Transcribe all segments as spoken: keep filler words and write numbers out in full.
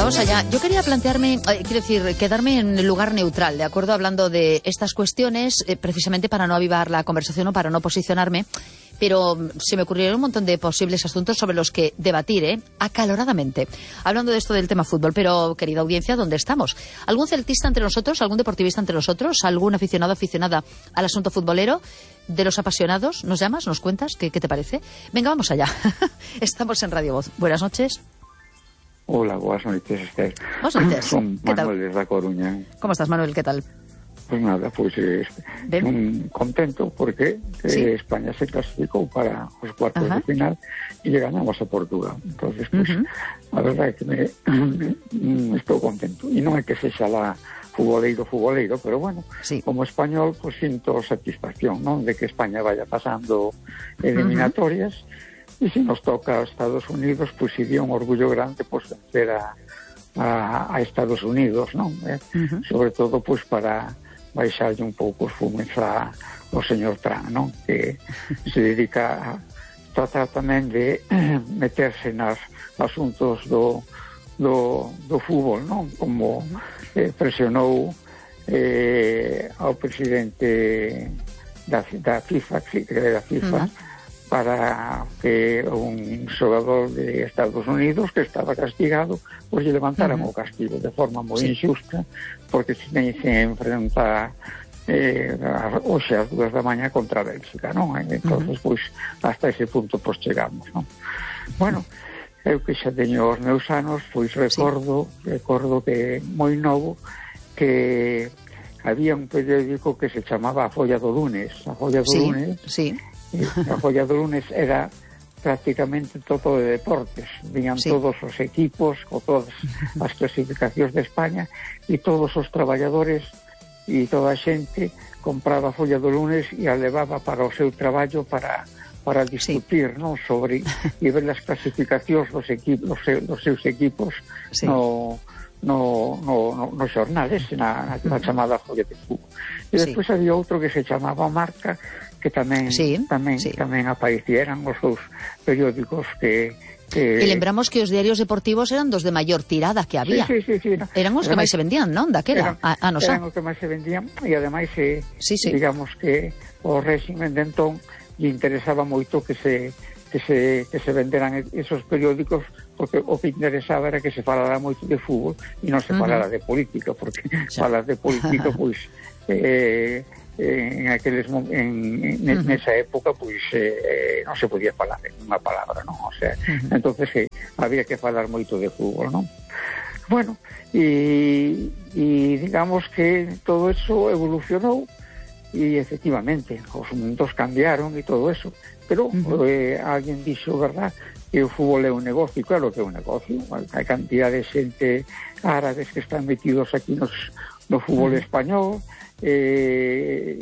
Vamos allá. Yo quería plantearme, eh, quiero decir, quedarme en el lugar neutral, ¿de acuerdo? Hablando de estas cuestiones, eh, precisamente para no avivar la conversación o para no posicionarme, pero se me ocurrieron un montón de posibles asuntos sobre los que debatir, ¿eh? Acaloradamente. Hablando de esto del tema fútbol, pero, querida audiencia, ¿dónde estamos? ¿Algún celtista entre nosotros? ¿Algún deportivista entre nosotros? ¿Algún aficionado aficionada al asunto futbolero? De los apasionados, ¿nos llamas? ¿Nos cuentas? ¿Qué, qué te parece? Venga, vamos allá. Estamos en Radio Voz. Buenas noches. Hola, buenas noches, Esther. Buenas noches. Son ¿Qué tal? Manuel desde A Coruña. ¿Cómo estás, Manuel? ¿Qué tal? Pues nada, pues eh, un, contento porque eh, ¿Sí? España se clasificó para los cuartos Ajá. de final y le ganamos a Portugal. Entonces, pues, uh-huh. a verdad é que me, me estou contento. E non é que sexa la futboleiro, futboleiro, pero bueno, sí. Como español, pues sinto satisfacción, non? De que España vaya pasando eliminatorias. Uh-huh. E se nos toca a Estados Unidos, pues sería un orgullo grande pues vencer a, a, a Estados Unidos, non? Eh? Uh-huh. Sobre todo, pues para baixarlle un pouco os fumes a, ao señor Trump, non? Que se dedica a tratar tamén de meterse nas asuntos do, do, do fútbol, non? Como eh, presionou eh, ao presidente da, da FIFA, que é da FIFA, uh-huh. para que un xogador de Estados Unidos que estaba castigado, pois lle levantaran uh-huh. o castigo de forma moi sí. injusta, porque se se enfrenta eh, hoxe ás dúas da mañá contra Bélxica, non? Entonces, uh-huh. pois, hasta ese punto pois chegamos, non? Bueno, eu que xa teño os meus anos, pois recordo, sí. recordo que moi novo, que había un periódico que se chamaba A Folla do Lunes. A Folla do sí. Lunes, sí. A Folla do Lunes era prácticamente todo de deportes. Viñan sí. todos os equipos, con todas as clasificacións de España, e todos os traballadores e toda a xente compraba a Folla do Lunes e a levaba para o seu traballo para para discutir, sí. non, sobre e ver as clasificacións dos equipos, dos seus equipos sí. no no, no, no, no xornales, na, na chamada Folla de Fútbol. E despois sí. había outro que se chamaba Marca, que tamén sí, tamén sí. tamén aparecieran os dous periódicos que, que... E lembramos que os diarios deportivos eran dos de maior tirada que había. Sí, sí, sí, sí, no. Eran os que máis se vendían, non? Daquela, a, a nosa. Eran os que máis se vendían e ademais eh, sí, sí. digamos que o réximen de entón lle interesaba moito que se que se que se venderan esos periódicos, porque o que interesaba era que se falara moito de fútbol e non se falara uh-huh. de política, porque sí. falar de política pois eh en aqueles en, en uh-huh. nesa época pois eh, non se podía falar en unha palabra, non? O sea, uh-huh. entonces eh, había que falar moito de fútbol, non? Bueno, e, e digamos que todo eso evolucionou e efectivamente os mundos cambiaron e todo eso, pero uh-huh. eh, alguén dixo, verdad, que o fútbol é un negocio, claro que é un negocio, hai cantidad de xente árabes que están metidos aquí nos, no fútbol uh-huh. español, eh,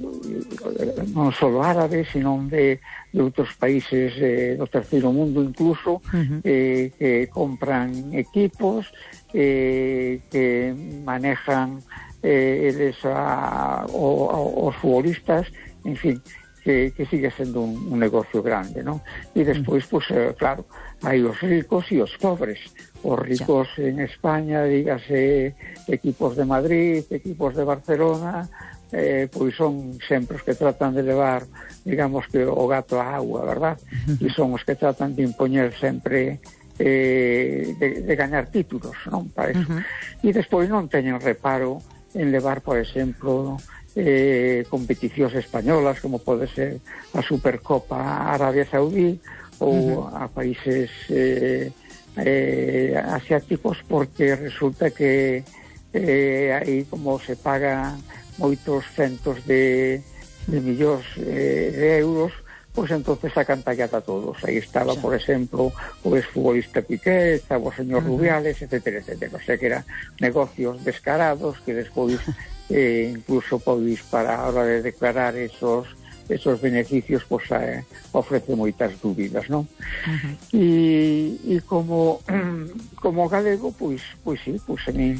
non só árabes, sino de, de outros países eh, do terceiro mundo incluso, uh-huh. eh, que compran equipos, eh, que manejan eh, eles a, o, a, os futbolistas, en fin, que, que sigue sendo un, un negocio grande, non? E despois, pues, eh, claro, hai os ricos e os pobres. Os ricos sí. en España, dígase equipos de Madrid, equipos de Barcelona, eh, pois son sempre os que tratan de levar, digamos que o gato á agua, verdad? E son os que tratan de impoñer sempre eh, de, de gañar títulos, non? Para eso. Uh-huh. E despois non teñen reparo en levar, por exemplo, eh, competicións españolas, como pode ser a Supercopa Arabia Saudí, ou uh-huh. a países eh, eh, asiáticos, porque resulta que eh, aí como se pagan moitos centos de, de millóns eh, de euros, pois entonces sacan tallada a todos. Aí estaba, sí. por exemplo, o exfutbolista Piqué, estaba o señor uh-huh. Rubiales, etcétera, etcétera. O sea que eran negocios descarados que despois eh, incluso pois para a hora de declarar esos esos beneficios, pois eh, ofrece moitas dúbidas, non? Uh-huh. E, e como como galego, pois pois sí, pois a mí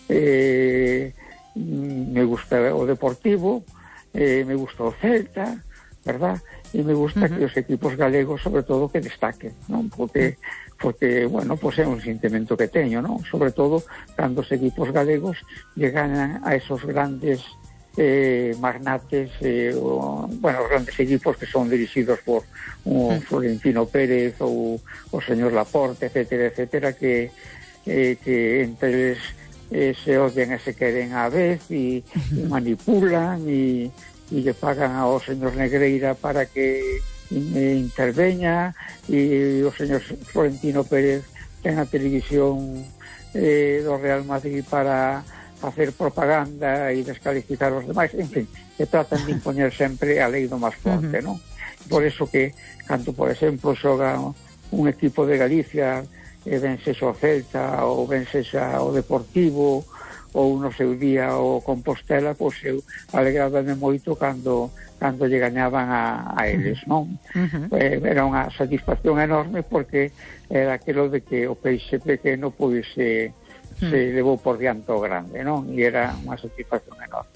eh, me gusta o Deportivo, eh, me gusta o Celta, verdad? E me gusta uh-huh. que os equipos galegos, sobre todo, que destaquen, non? Porque porque, bueno, pues é un sentimento que teño, non? Sobre todo cando os equipos galegos llegan a esos grandes eh, magnates, eh, o, bueno, grandes equipos que son dirixidos por un mm. Florentino Pérez ou o señor Laporte, etcétera, etcétera, que, eh, que entre eles eh, se odian e se queren á vez e, e manipulan e, e lle pagan ao señor Negreira para que interveña, e o señor Florentino Pérez ten a televisión eh, do Real Madrid para facer propaganda e descalificar os demais, en fin, que tratan de impoñer sempre a lei do máis forte, non? Por eso que, cando, por exemplo, xoga un equipo de Galicia, e ben sexa o Celta ou ben sexa o Deportivo ou no seu día o Compostela, pois eu alegrábame moito cando cando lle gañaban a, a eles, non? Uh-huh. Eh, era unha satisfacción enorme, porque era aquilo de que o peixe pequeno pois se, uh-huh. se levou por diante o grande, non? E era unha satisfacción enorme.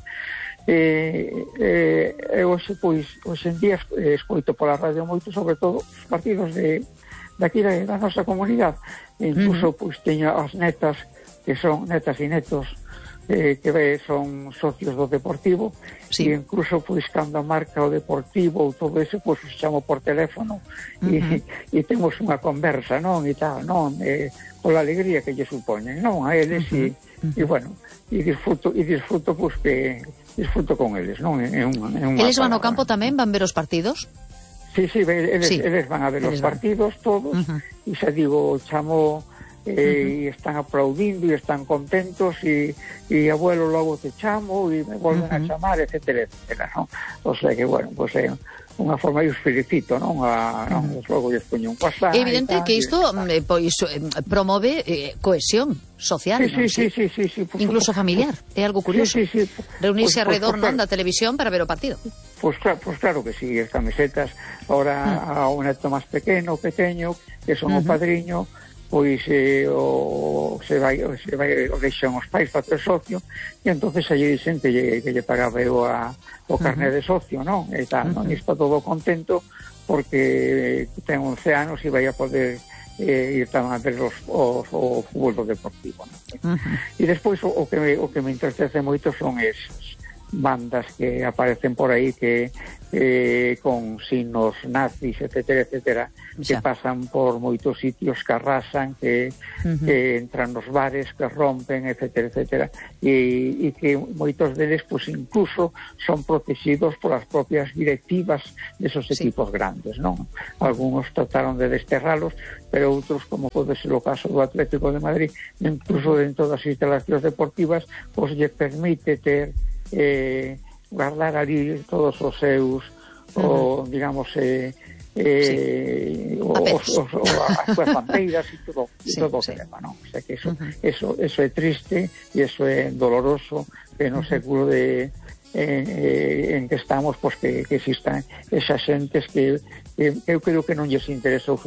Eh, eh, hoxe, pois, hoxe en día escoito pola radio moito, sobre todo os partidos de daqui da, da nosa comunidade, e incluso uh-huh. pois teño as netas que son netas e netos eh, que ve, son socios do Deportivo, sí. E incluso pois cando marca o Deportivo ou todo eso, pois os chamo por teléfono, uh-huh. e, e temos unha conversa, non, e tal, non, eh, pola alegría que lle supoñen, non, a eles, uh-huh. e, uh-huh. e bueno, e disfruto, e disfruto pois que disfruto con eles, non, é un, é unha eles van ao campo tamén, van ver os partidos? Sí, sí, eles, sí. eles van a ver eles os partidos van. Todos, uh-huh. e xa digo, chamo, eh, uh-huh. e están aplaudindo e están contentos, e, e abuelo logo te chamo e me volven uh-huh. a chamar, etcétera, etcétera, non? O sea que, bueno, pues é eh, unha forma, eu os felicito, non? A, non? Uh-huh. Logo lles poño un WhatsApp. É evidente tal, que isto eh, pois, eh, promove eh, cohesión social, sí, non? Sí, sí, sí, sí, sí, pues, incluso familiar, é algo curioso. Sí, sí, sí. Reunirse pues, alrededor, pues, non, da televisión para ver o partido. Pois pues, claro, pues, claro que sí, as camisetas, ahora uh-huh. a un neto máis pequeno, pequeño, que son uh-huh. o padriño, pois eh, o, se vai, se vai, o deixan os pais para ter socio, e entonces aí dicen que lle, que lle pagaba eu a, o carné uh-huh. de socio, non? E tal, uh-huh. non? E está todo contento porque ten once anos e vai a poder eh, ir tamén a ver os, os, o fútbol do Deportivo, non? Uh-huh. E despois o, o, que me, o que me entristece moito son esas bandas que aparecen por aí que eh, con signos nazis, etcétera, etcétera, que pasan por moitos sitios, que arrasan, que, uh-huh. que entran nos bares, que rompen, etcétera, etcétera, e, e que moitos deles, pues, incluso son protegidos polas propias directivas desos equipos sí. grandes, non? Algunos trataron de desterralos, pero outros, como pode ser o caso do Atlético de Madrid, incluso dentro das instalacións deportivas, pues lle permite ter eh, guardar ali todos os seus uh-huh. o, digamos eh, eh, sí. os, os, os, as súas bandeiras e todo, sí, e todo sí. o que leva, non? O sea que eso, uh-huh. eso, eso é triste e eso é doloroso, que no uh-huh. século de eh, en que estamos, pues que, que existan esas xentes que, que, que eu creo que non lles interesa o